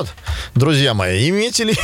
Вот, друзья мои, иметь или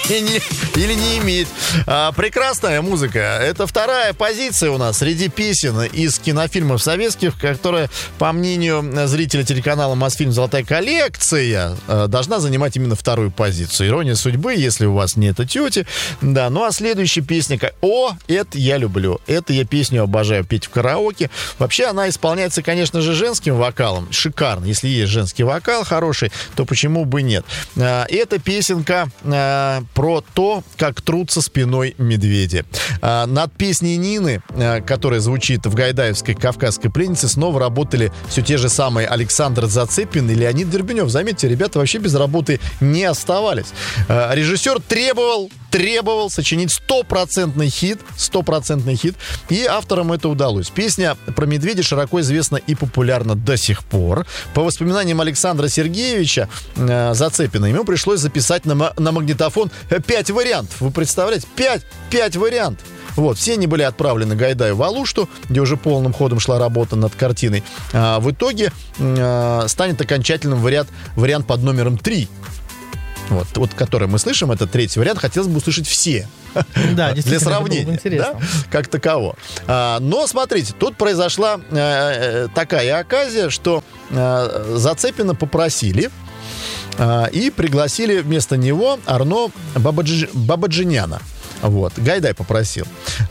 не иметь. Прекрасная музыка. Это вторая позиция у нас среди песен из кинофильмов советских, которая, по мнению зрителя телеканала Мосфильм «Золотая коллекция», должна занимать именно вторую позицию. Ирония судьбы, если у вас нет тети. Да, ну а следующая песня... О, это я люблю. Это я песню обожаю петь в караоке. Вообще она исполняется, конечно же, женским вокалом. Шикарно. Если есть женский вокал хороший, то почему бы нет? Это песенка про то, как трутся спиной медведи. Над песней Нины, которая звучит в гайдаевской «Кавказской пленнице», снова работали все те же самые Александр Зацепин и Леонид Дербенев. Заметьте, ребята вообще без работы не оставались. Режиссер требовал сочинить стопроцентный хит, и авторам это удалось. Песня про медведя широко известна и популярна до сих пор. По воспоминаниям Александра Сергеевича Зацепина, ему пришлось записать на магнитофон 5 вариантов. Вы представляете? 5 вариантов. Вот, все они были отправлены Гайдаю в Алушту, где уже полным ходом шла работа над картиной. В итоге станет окончательным вариант под номером 3. Вот, который мы слышим, это третий вариант. Хотелось бы услышать все. Да, для сравнения. Да? Как таково. Но, смотрите, тут произошла такая оказия, что Зацепина попросили и пригласили вместо него Арно Бабаджаняна. Вот, Гайдай попросил.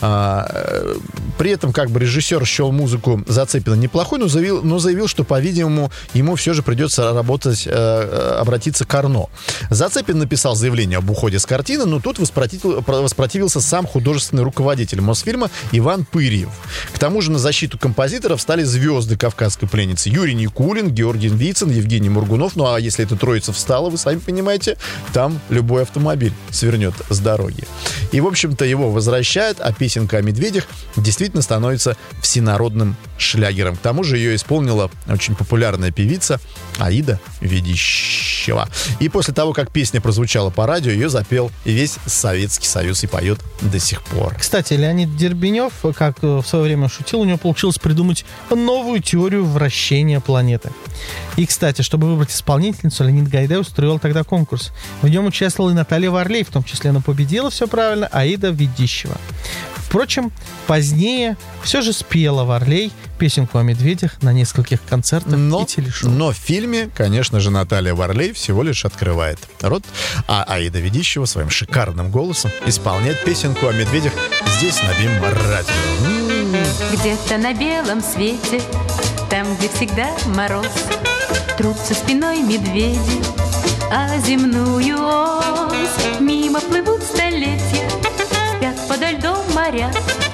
При этом как бы режиссер счел музыку Зацепина неплохой, но заявил, что, по-видимому, ему все же придется обратиться к Арно. Зацепин написал заявление об уходе с картины, но тут воспротивился сам художественный руководитель Мосфильма Иван Пырьев. К тому же на защиту композиторов стали звезды «Кавказской пленницы» Юрий Никулин, Георгий Вицин, Евгений Мургунов. Ну а если эта троица встала, вы сами понимаете, там любой автомобиль свернет с дороги. И, в общем-то, его возвращают, а песенка о медведях действительно становится всенародным шлягером. К тому же ее исполнила очень популярная певица Аида Ведищева. И после того, как песня прозвучала по радио, ее запел и весь Советский Союз и поет до сих пор. Кстати, Леонид Дербенев, как в свое время шутил, у него получилось придумать новую теорию вращения планеты. И, кстати, чтобы выбрать исполнительницу, Леонид Гайдай устроил тогда конкурс. В нем участвовала и Наталья Варлей, в том числе она победила, все правильно, Аида Ведищева. Впрочем, позднее все же спела Варлей песенку о медведях на нескольких концертах и телешоу. Но в фильме, конечно же, Наталья Варлей всего лишь открывает рот, а Аида Ведищева своим шикарным голосом исполняет песенку о медведях здесь, на БИМ-радио. Где-то на белом свете, там, где всегда мороз, трутся спиной медведи, а земную ось мимо плывут столетия, спят подо льдом моря,